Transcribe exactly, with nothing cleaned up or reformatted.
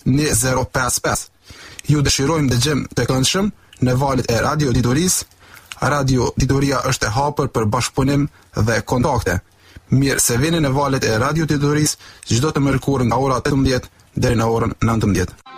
një zero pesë pesë. Ju dëshirojmë dëgjem të këndshëm në valët e Radio Ditorisë. Radio Ditoria është e hapur për bashkëpunim dhe kontakte. Mirë se vini në valët e Radio Ditorisë çdo të mërkurë nga ora tetëmbëdhjetë deri në orën nëntëmbëdhjetë.